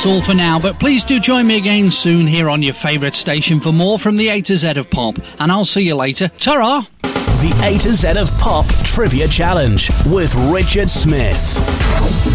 that's all for now, but please do join me again soon here on your favourite station for more from the A to Z of Pop, and I'll see you later. Ta-ra! The A to Z of Pop Trivia Challenge with Richard Smith.